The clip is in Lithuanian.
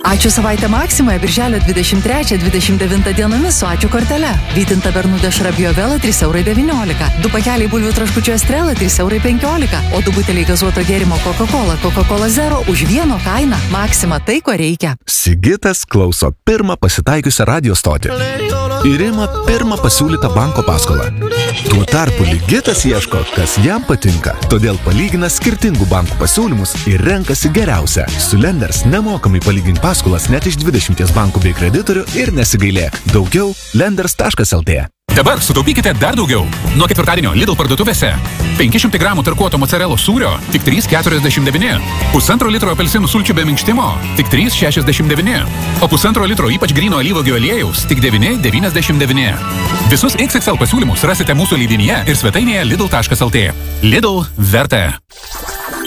Ačiū savaitę Maksimoje birželio 23-29 dienomis su ačiū kortele. Vytinta bernų dešra Biovela 3,19 €. 2 pakeliai bulvių traškučių Estrela 3,15 €. O 2 buteliai gazuoto gėrimo Coca-Cola Zero už vieno kainą. Maksima tai, ko reikia. Sigitas klauso pirmą pasitaikiusią radio stotį. Ir ima pirmą pasiūlytą banko paskolą. Tuo tarpu Ligitas ieško, kas jam patinka. Todėl palygina skirtingų bankų pasiūlymus ir renkasi geriausią. Su Lenders nemokamai palygink paskolas net iš 20 bankų bei kreditorių ir nesigailėk. Daugiau lenders.lt. Dabar sutaupykite dar daugiau. Nuo ketvirtadienio Lidl parduotuvėse 500 gramų tarkuoto mozzarellos sūrio tik 3,49. Pusantro litro apelsinų sulčių be minkštimo tik 3,69. O pusantro litro ypač gryno alyvuogių aliejaus tik 9,99. Visus XXL pasiūlymus rasite mūsų leidinyje ir svetainėje lidl.lt. Lidl verta.